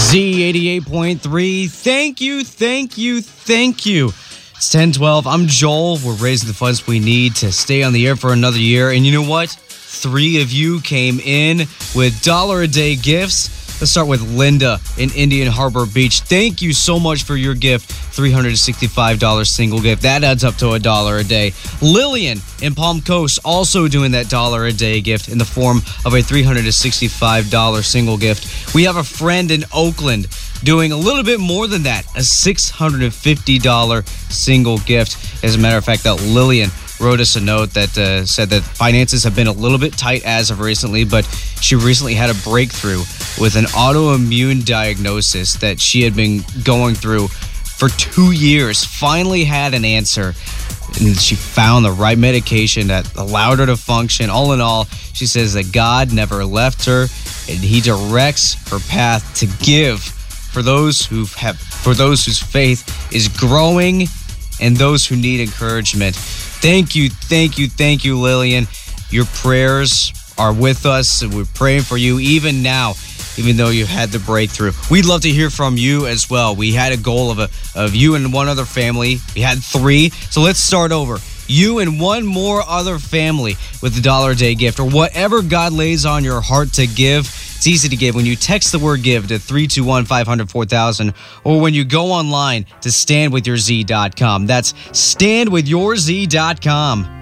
Z88.3. Thank you. It's 10:12. I'm Joel. We're raising the funds we need to stay on the air for another year. And you know what? 3 of you came in with $1 a day gifts. Let's start with Linda in Indian Harbor Beach. Thank you so much for your gift. $365 single gift. That adds up to $1 a day. Lillian in Palm Coast also doing that $1 a day gift in the form of a $365 single gift. We have a friend in Oakland doing a little bit more than that, a $650 single gift. As a matter of fact, that Lillian wrote us a note that said that finances have been a little bit tight as of recently, but she recently had a breakthrough with an autoimmune diagnosis that she had been going through for 2 years. Finally had an answer, and she found the right medication that allowed her to function. All in all, she says that God never left her, and He directs her path to give for those whose faith is growing and those who need encouragement. Thank you, Lillian. Your prayers are with us, and we're praying for you even now, even though you had the breakthrough. We'd love to hear from you as well. We had a goal of you and one other family. We had 3, so let's start over. You and one more other family with the $1 a day gift, or whatever God lays on your heart to give. It's easy to give when you text the word give to 321-500-4000, or when you go online to standwithyourz.com. That's standwithyourz.com.